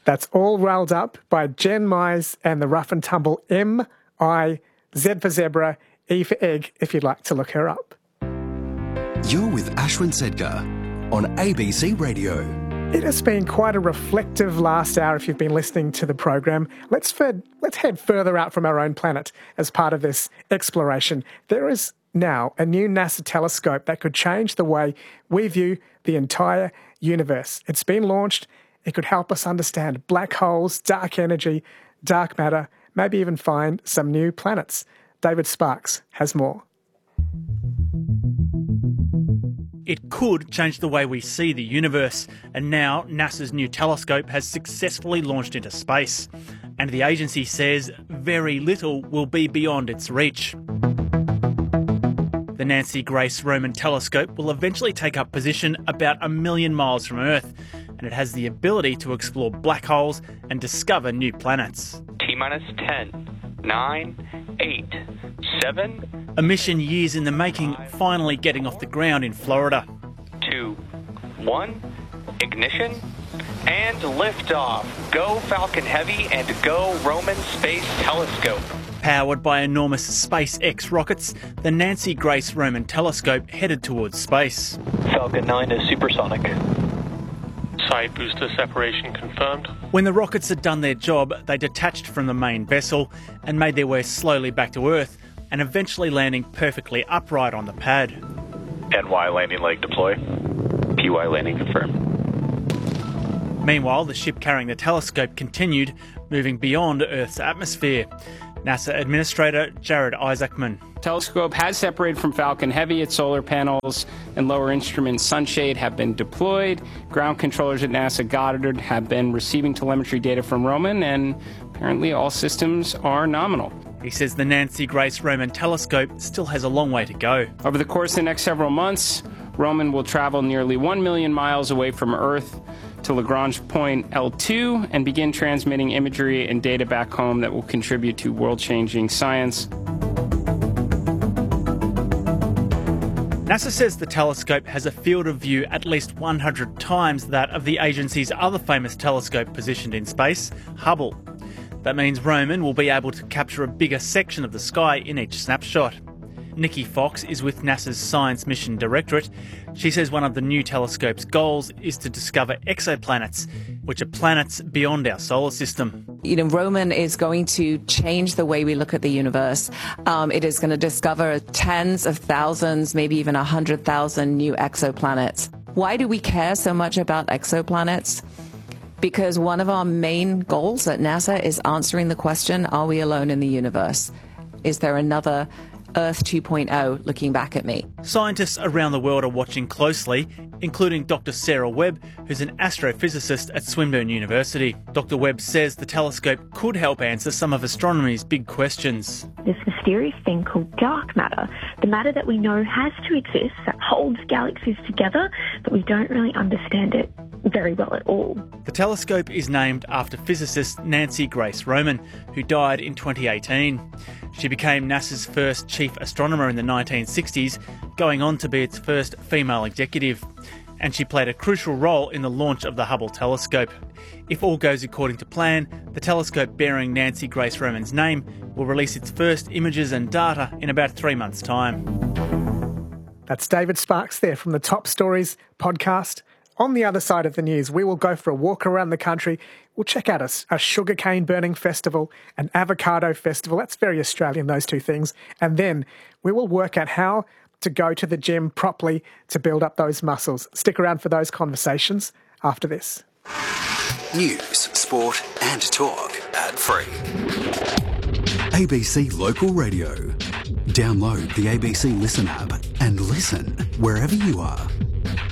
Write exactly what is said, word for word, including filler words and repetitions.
That's all rolled up by Jen Mize and the rough and tumble M I Z for zebra, E for egg, if you'd like to look her up. You're with Ashwin Sedkar on A B C Radio. It has been quite a reflective last hour if you've been listening to the program. Let's, fed, let's head further out from our own planet as part of this exploration. There is now a new NASA telescope that could change the way we view the entire universe. It's been launched. It could help us understand black holes, dark energy, dark matter, maybe even find some new planets. David Sparks has more. It could change the way we see the universe, and now NASA's new telescope has successfully launched into space. And the agency says very little will be beyond its reach. The Nancy Grace Roman telescope will eventually take up position about a million miles from Earth, and it has the ability to explore black holes and discover new planets. T-minus ten, nine, eight, seven... A mission years in the making, finally getting off the ground in Florida. Two, one, ignition, and liftoff. Go Falcon Heavy and go Roman Space Telescope. Powered by enormous SpaceX rockets, the Nancy Grace Roman telescope headed towards space. Falcon nine is supersonic. Side booster separation confirmed. When the rockets had done their job, they detached from the main vessel and made their way slowly back to Earth, and eventually landing perfectly upright on the pad. N Y landing leg deploy. P Y landing confirmed. Meanwhile, the ship carrying the telescope continued, moving beyond Earth's atmosphere. NASA Administrator Jared Isaacman. Telescope has separated from Falcon Heavy. Its solar panels and lower instrument sunshade have been deployed. Ground controllers at NASA Goddard have been receiving telemetry data from Roman, and apparently all systems are nominal. He says the Nancy Grace Roman telescope still has a long way to go. Over the course of the next several months, Roman will travel nearly one million miles away from Earth to Lagrange point L two and begin transmitting imagery and data back home that will contribute to world-changing science. NASA says the telescope has a field of view at least one hundred times that of the agency's other famous telescope positioned in space, Hubble. That means Roman will be able to capture a bigger section of the sky in each snapshot. Nikki Fox is with NASA's Science Mission Directorate. She says one of the new telescope's goals is to discover exoplanets, which are planets beyond our solar system. You know, Roman is going to change the way we look at the universe. Um, it is going to discover tens of thousands, maybe even one hundred thousand new exoplanets. Why do we care so much about exoplanets? Because one of our main goals at NASA is answering the question, are we alone in the universe? Is there another Earth two point oh looking back at me? Scientists around the world are watching closely, including Doctor Sarah Webb, who's an astrophysicist at Swinburne University. Doctor Webb says the telescope could help answer some of astronomy's big questions. This mysterious thing called dark matter, the matter that we know has to exist, that holds galaxies together, but we don't really understand it very well at all. The telescope is named after physicist Nancy Grace Roman, who died in twenty eighteen. She became NASA's first chief astronomer in the nineteen sixties, going on to be its first female executive. And she played a crucial role in the launch of the Hubble telescope. If all goes according to plan, the telescope bearing Nancy Grace Roman's name will release its first images and data in about three months' time. That's David Sparks there from the Top Stories podcast. On the other side of the news, we will go for a walk around the country. We'll check out a, a sugarcane burning festival, an avocado festival. That's very Australian, those two things. And then we will work out how to go to the gym properly to build up those muscles. Stick around for those conversations after this. News, sport and talk ad-free. A B C Local Radio. Download the A B C Listen app and listen wherever you are.